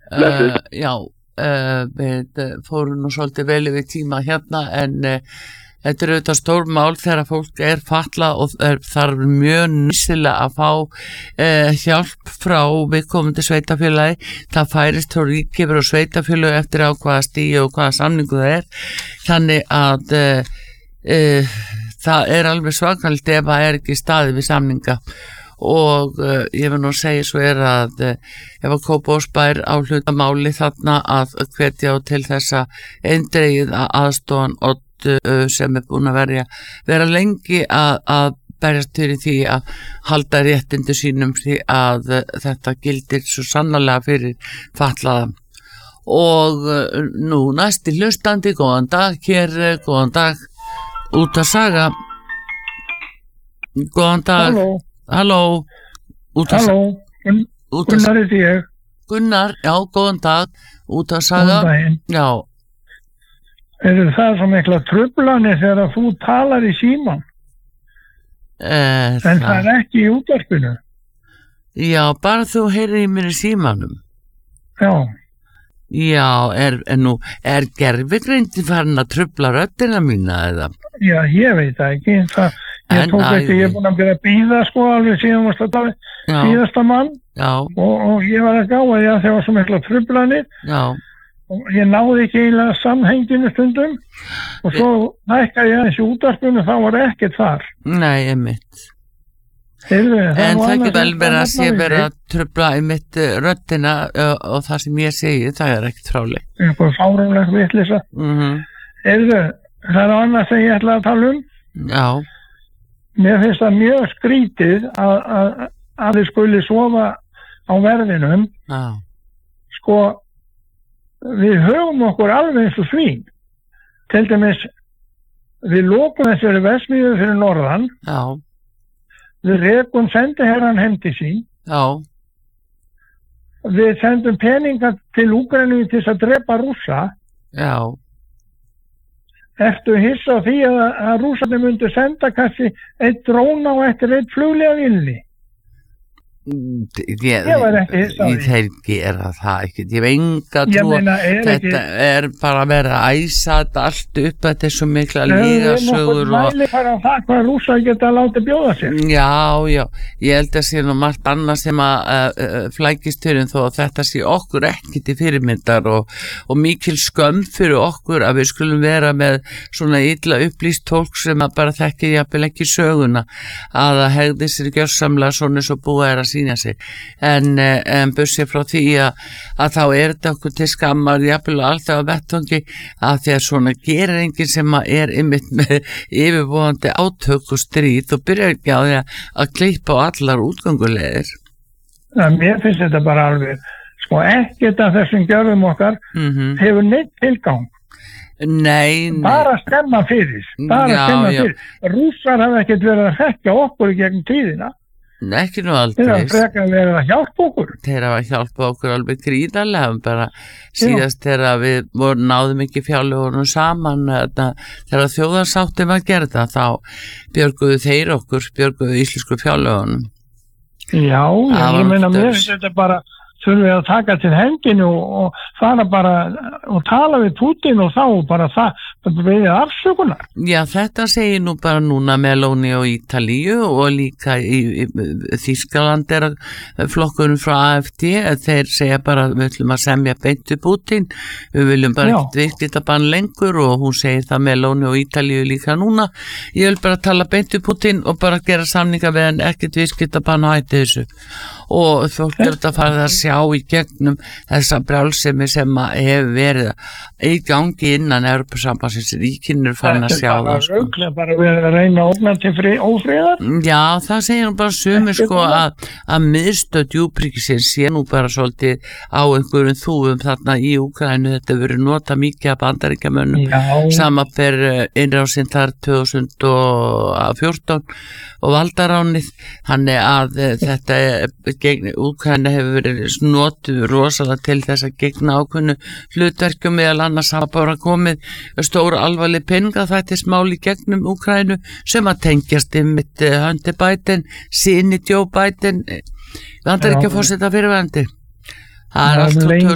Já, við fórum nú svolítið vel yfir tíma hérna en þetta er auðvitað stór mál þegar fólk fatlað og þarf mjög nýsilega að fá hjálp frá viðkomandi sveitafélagi. Það færist frá ríki yfir á sveitafélagi eftir á hvaða stigi og hvaða samningu það þannig að það alveg svakalt ef það ekki staðið við samninga og ég vil nú segja svo að ef að Kópavogsbær á hlutamáli þarna að hvetja til þessa eindregið aðstofan sem búin að vera lengi að berjast fyrir því að halda réttindi sínum því að þetta gildir svo sannarlega fyrir fatlaða. Og nú næsti hlustandi, góðan dag góðan dag, út að saga. Góðan dag. Halló. Halló, Gunnar er ég. Gunnar, já, góðan dag, út að saga. Góðan daginn. Já. Það svo mikla truflanir þegar þú talar í síman? En það ekki í útvarpinu? Já, bara þú heyrir í mér í símanum. Já. Já, er gervigreindin farin að trufla röddina mína eða? Já, ég veit það ekki. Ég tók eftir, ég er búin að byrja að bíða sko alveg síðan varst að tala síðasta mann og ég var að gáða því að það var svo mikla truflanir. Já. Og ég náði ekki eiginlega samhenginu stundum og svo nækkaði ég þessi útvarpinu þá var ekkert þar. Nei, einmitt. En það ekki vel verið að sé verið að trufla einmitt röddina og það sem ég segi, það er ekkert fráleitt. Eitthvað fáránlegt vitleysa. Það er annað sem ég ætla að tala um. Já. Mér finnst það mjög skrítið að þið skuli sofa á verðinum. Já. Sko, við höfum okkur alveg eins og svín. Til dæmis, við lokum þessari verksmiðju fyrir norðan. Já. Við rekum sendiherran heim til sín. Já. Við sendum peninga til Úkraínu til þess að drepa Rússa. Já. Ertu hissa á því að Rússarnir myndu senda kannski eitt dróna og eftir eitt flugvél? Ég var ekki hissa á því. Þeir gera það ekki. Ég hef enga trú. Þetta er bara að vera að æsa þetta allt upp. Þetta er svo mikla lygasögur. Það er mæli bara á það hvað Rússar geta látið bjóða sér. Já. Ég held að sé nú margt annað sem að flækist fyrir þó að þetta sé okkur ekki til fyrirmyndar og mikil skömm fyrir okkur að við skulum vera með svona illa upplýst fólk sem að bara þekkir jafnvel ekki söguna að það hegði sér gjörsamlega svona svo búið að sína sig en bussi frá því að þá er þetta okkur til skammar jafnvel alltaf að vettvangi að því að svona gerir enginn sem er einmitt með yfirvofandi átök og stríð og byrjar ekki á því að klippa á allar útgangulegir. Mér finnst þetta bara alveg sko ekkert af þessum gjörðum okkar hefur neitt tilgang. Nei. Bara stemma fyrir. Rússar hafa ekkert verið að hekja okkur í gegnum tíðina. Ekki nú aldrei. Þeir hafa frekar verið að hjálpa okkur. Þeir hafa hjálpa okkur alveg gríðarlega bara síðast þegar við náðum ekki fjárlögunum saman þegar þjóðarsáttum að gera það þá björguðu þeir okkur íslensku fjárlögunum. Já, ég meina mér finnst þetta bara þurfum við að taka til hendinu og fara bara og tala við Putin og þá bara það við afsökunar. Já, þetta segir nú bara núna Meloni og Ítalíu og líka í Þýskaland flokkurinn frá AfD þeir segja bara við ætlum að semja beint við Putin, við viljum bara ekkert viðskiptabann lengur og hún segir það Meloni og Ítalíu líka núna ég vil bara tala beint við Putin og bara gera samninga við hann ekkert viðskiptabann og hætti þessu og fólk er þetta farið að sjá í gegnum þessa brjálsemi sem hefur verið í gangi innan Evrópusambandsins ríkin farin að sjá það sko. Þetta er bara verið að reyna að opna til ófriðar? Já, það segir nú bara sumir sko að miðstöð djúpríkisins sé nú bara svolítið á einhverjum þúfum þarna í Úkraínu þetta verið nota mikið af Bandaríkjamönnum samanber innrásinn þar 2014 og valdaránið þannig að þetta gegn Úkraínu hefur verið notuð rosalega til þess að gegna ákveðnu hlutverkjum meðal annars hafa bara komið stóra alvarleg peningaþvættismál í gegnum Úkraínu sem að tengjast einmitt Hunter Biden, syni Joe Biden Bandaríkjaforseta fyrrverandi. Það er allt frá